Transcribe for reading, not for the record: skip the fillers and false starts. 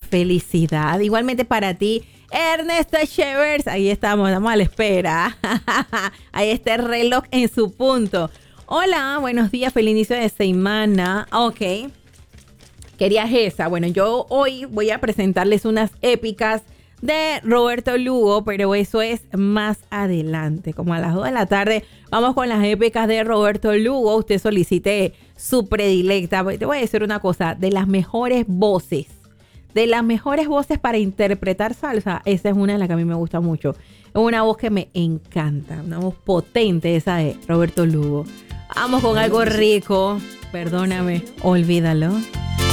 felicidad. Igualmente para ti, Ernesto Chevers. Ahí estamos a la espera. Ahí está el reloj en su punto. Hola, buenos días, feliz inicio de semana. Ok. Querías esa. Bueno, yo hoy voy a presentarles unas épicas de Roberto Lugo, pero eso es más adelante, como a las 2 de la tarde. Vamos con las épicas de Roberto Lugo. Usted solicite su predilecta. Te voy a decir una cosa, de las mejores voces para interpretar salsa, esa es una de las que a mí me gusta mucho. Es una voz que me encanta, una voz potente esa de Roberto Lugo. Vamos con algo rico. Perdóname, olvídalo.